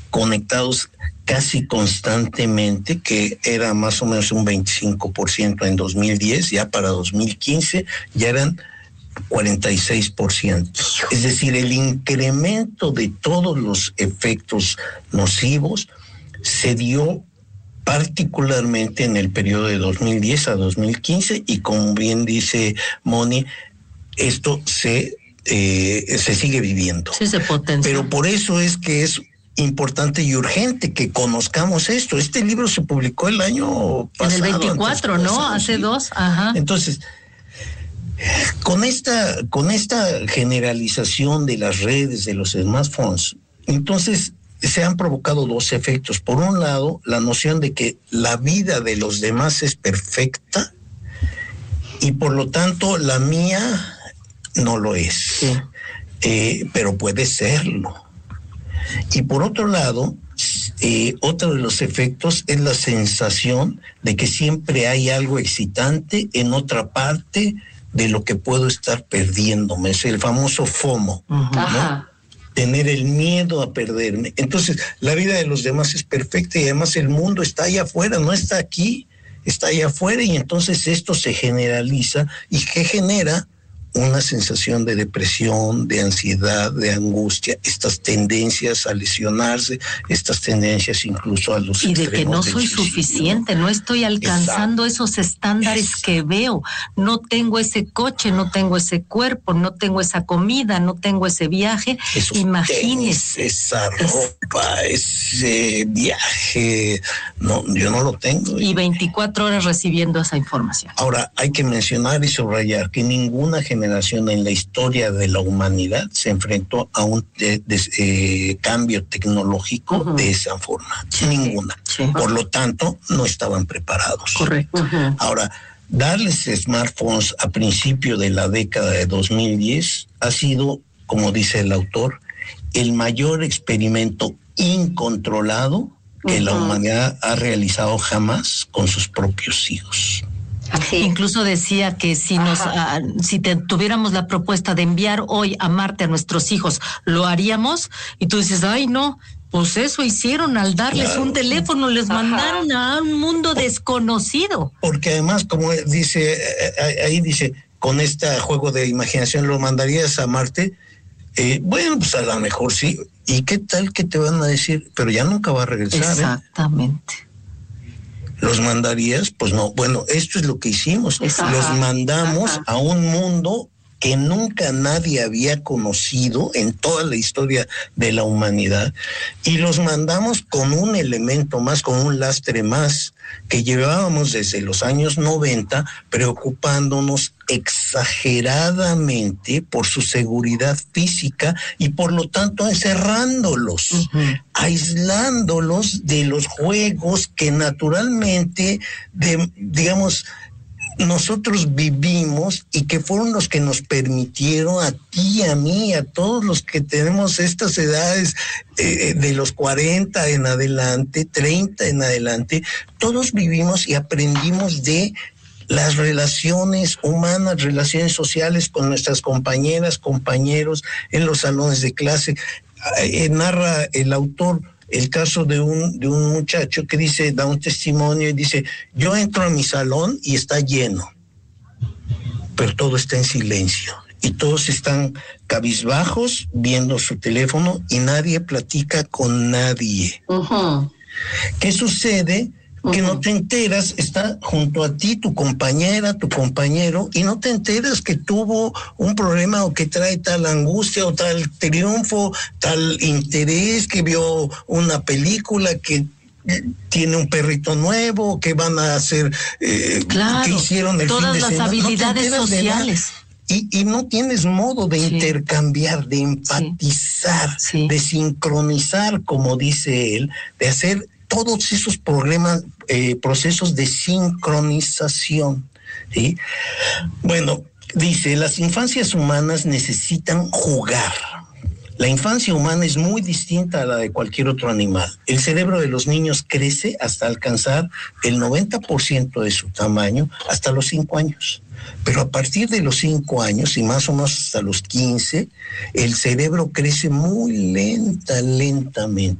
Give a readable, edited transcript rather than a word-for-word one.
conectados casi constantemente, que era más o menos un 25% en 2010, ya para 2015 ya eran 46%. Es decir, el incremento de todos los efectos nocivos se dio particularmente en el periodo de 2010 a 2015, y como bien dice Moni, esto se sigue viviendo. Sí, se potencia. Pero por eso es que es importante y urgente que conozcamos esto. Este libro se publicó el año pasado. En el 24, ¿no? Hace 2. Ajá. Entonces, con esta generalización de las redes, de los smartphones, entonces se han provocado dos efectos. Por un lado, la noción de que la vida de los demás es perfecta y por lo tanto la mía no lo es. Sí. Pero puede serlo. Y por otro lado, otro de los efectos es la sensación de que siempre hay algo excitante en otra parte de lo que puedo estar perdiéndome. Es el famoso FOMO, ¿no? Tener el miedo a perderme. Entonces, la vida de los demás es perfecta y además el mundo está allá afuera, no está aquí, está allá afuera, y entonces esto se generaliza y que genera una sensación de depresión, de ansiedad, de angustia, estas tendencias a lesionarse, estas tendencias incluso a los y de que no soy suficiente, no estoy alcanzando esos estándares que veo, no tengo ese coche, no tengo ese cuerpo, no tengo esa comida, no tengo ese viaje. Imagínese esa ropa, ese viaje, no, yo no lo tengo. Y 24 horas recibiendo esa información. Ahora, hay que mencionar y subrayar que ninguna generación en la historia de la humanidad se enfrentó a un cambio tecnológico de esa forma. Sí. Ninguna. Sí. Por lo tanto, no estaban preparados. Correcto. Ahora, darles smartphones a principio de la década de 2010 ha sido, como dice el autor, el mayor experimento incontrolado que la humanidad ha realizado jamás con sus propios hijos. Sí. Incluso decía que si tuviéramos la propuesta de enviar hoy a Marte a nuestros hijos, ¿lo haríamos? Y tú dices, ay, no, pues eso hicieron al darles un teléfono, les mandaron a un mundo desconocido. Porque además, como dice, ahí dice, con este juego de imaginación, ¿lo mandarías a Marte? Bueno, pues a lo mejor sí. ¿Y qué tal que te van a decir? Pero ya nunca va a regresar. Exactamente. ¿Los mandarías? Pues no. Bueno, esto es lo que hicimos. Los mandamos a un mundo que nunca nadie había conocido en toda la historia de la humanidad, y los mandamos con un elemento más, con un lastre más, que llevábamos desde los años 90 preocupándonos exageradamente por su seguridad física y por lo tanto encerrándolos, aislándolos de los juegos que naturalmente, digamos, nosotros vivimos y que fueron los que nos permitieron a ti, a mí, a todos los que tenemos estas edades de los 40 en adelante, 30 en adelante, todos vivimos y aprendimos de las relaciones humanas, relaciones sociales con nuestras compañeras, compañeros en los salones de clase. Narra el autor el caso de un muchacho que dice, da un testimonio y dice, yo entro a mi salón y está lleno, pero todo está en silencio y todos están cabizbajos viendo su teléfono y nadie platica con nadie. ¿Qué sucede? Que no te enteras, está junto a ti tu compañera, tu compañero, y no te enteras que tuvo un problema o que trae tal angustia o tal triunfo, tal interés, que vio una película, que tiene un perrito nuevo, que van a hacer, claro, que hicieron el todas fin de las semana. habilidades sociales. Y no tienes modo de intercambiar, de empatizar, de sincronizar, como dice él, de hacer todos esos procesos de sincronización, ¿sí? Bueno, dice, las infancias humanas necesitan jugar. La infancia humana es muy distinta a la de cualquier otro animal. El cerebro de los niños crece hasta alcanzar el 90% de su tamaño hasta los 5 años. Pero a partir de los 5 años y más o menos hasta los 15, el cerebro crece muy lentamente.